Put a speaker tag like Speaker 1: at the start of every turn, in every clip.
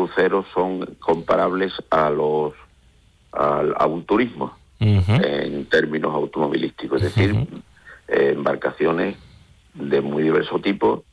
Speaker 1: cruceros son comparables al un turismo en términos automovilísticos, es decir, embarcaciones de muy diverso tipo,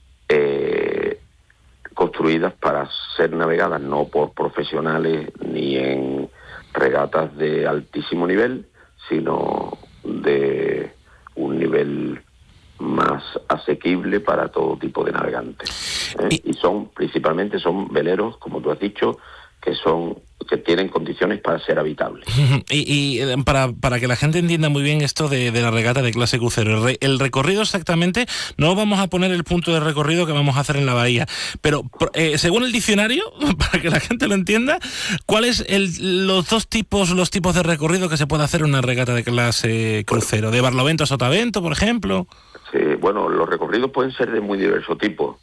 Speaker 1: construidas para ser navegadas no por profesionales ni en regatas de altísimo nivel, sino de un nivel más asequible para todo tipo de navegantes. Y principalmente son veleros, como tú has dicho, que tienen condiciones para ser habitables.
Speaker 2: Y para que la gente entienda muy bien esto de la regata de clase crucero, el recorrido exactamente, no vamos a poner el punto de recorrido que vamos a hacer en la bahía, pero según el diccionario, para que la gente lo entienda, ¿cuáles los tipos de recorrido que se puede hacer en una regata de clase crucero? ¿De Barlovento a Sotavento, por ejemplo?
Speaker 1: Sí, bueno, los recorridos pueden ser de muy diverso tipo,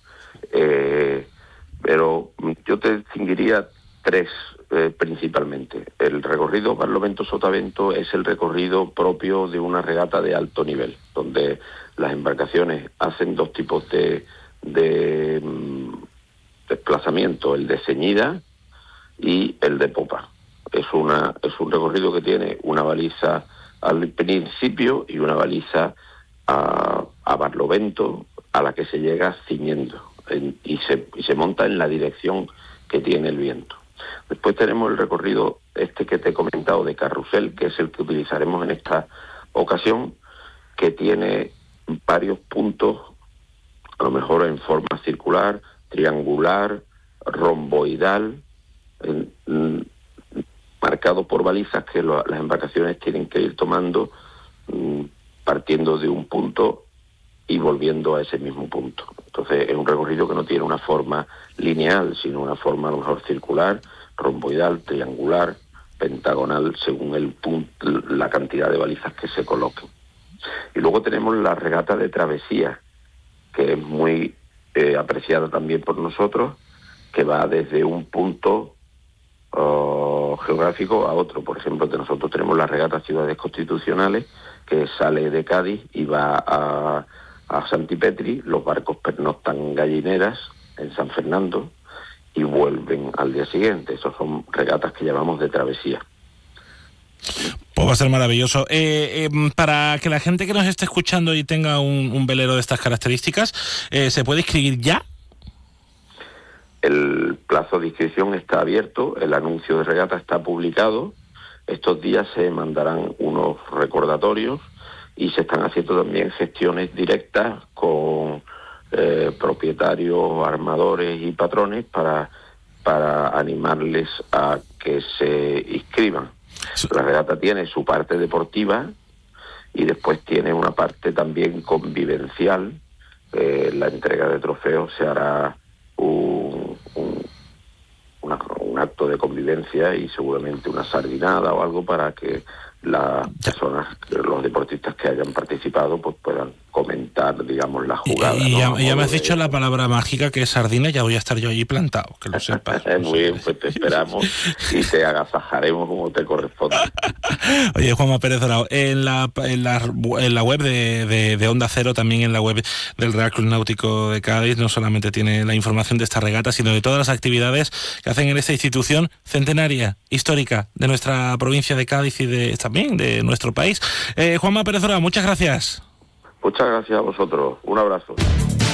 Speaker 1: pero yo te distinguiría tres principalmente. El recorrido Barlovento-Sotavento es el recorrido propio de una regata de alto nivel, donde las embarcaciones hacen dos tipos de desplazamiento, el de ceñida y el de popa. Es un recorrido que tiene una baliza al principio y una baliza a Barlovento, a la que se llega ciñendo y se monta en la dirección que tiene el viento. Después tenemos el recorrido que te he comentado de carrusel, que es el que utilizaremos en esta ocasión, que tiene varios puntos, a lo mejor en forma circular, triangular, romboidal, marcado por balizas que las embarcaciones tienen que ir tomando, partiendo de un punto y volviendo a ese mismo punto. Entonces es un recorrido que no tiene una forma lineal, sino una forma a lo mejor circular, romboidal, triangular, pentagonal, según el punto, la cantidad de balizas que se coloquen. Y luego tenemos la regata de travesía, que es muy apreciada también por nosotros, que va desde un punto geográfico a otro. Por ejemplo, nosotros tenemos la regata Ciudades Constitucionales, que sale de Cádiz y va a Santipetri. Los barcos pernoctan en Gallineras, en San Fernando, y vuelven al día siguiente. Esas son regatas que llamamos de travesía.
Speaker 2: Pues va a ser maravilloso. Para que la gente que nos esté escuchando y tenga un velero de estas características, ¿se puede inscribir ya?
Speaker 1: El plazo de inscripción está abierto, el anuncio de regata está publicado. Estos días se mandarán unos recordatorios y se están haciendo también gestiones directas con propietarios, armadores y patrones para animarles a que se inscriban. La regata tiene su parte deportiva y después tiene una parte también convivencial. La entrega de trofeos se hará un acto de convivencia y seguramente una sardinada o algo para que las personas, los deportistas que hayan participado, pues puedan comentar, digamos, la jugada.
Speaker 2: Ya me has dicho la palabra mágica, que es sardina, ya voy a estar yo allí plantado, que lo sepas.
Speaker 1: Muy bien, pues te esperamos y te agasajaremos como te corresponde.
Speaker 2: Oye, Juanma Pérez Dorao, en la web de Onda Cero, también en la web del Real Club Náutico de Cádiz, no solamente tiene la información de esta regata, sino de todas las actividades que hacen en esta institución centenaria, histórica, de nuestra provincia de Cádiz y también de nuestro país. Juanma Pérez Dorao, muchas gracias.
Speaker 1: Muchas gracias a vosotros. Un abrazo.